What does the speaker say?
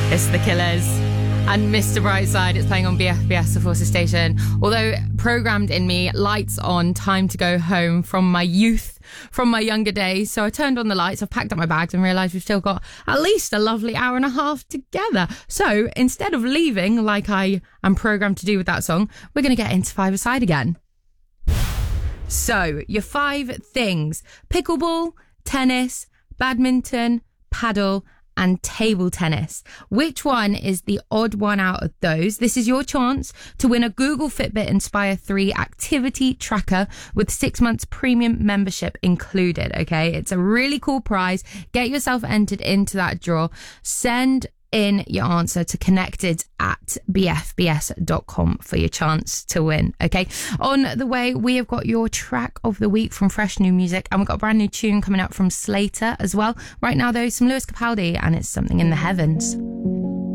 It's The Killers and Mr. Brightside. It's playing on BFBS, the Forces station. Although programmed in me, lights on, time to go home from my youth, from my younger days. So I turned on the lights, I've packed up my bags and realised we've still got at least a lovely hour and a half together. So instead of leaving like I am programmed to do with that song, we're going to get into five-a-side again. So your 5 things: pickleball, tennis, badminton, paddle, and table tennis. Which one is the odd one out of those? This is your chance to win a Google Fitbit Inspire 3 activity tracker with 6 months premium membership included. Okay, it's a really cool prize. Get yourself entered into that draw. Send in your answer to connected@bfbs.com for your chance to win. Okay, on the way, we have got your track of the week from Fresh New Music, and we've got a brand new tune coming up from Slater as well. Right now though, some Lewis Capaldi, and it's Something in the Heavens.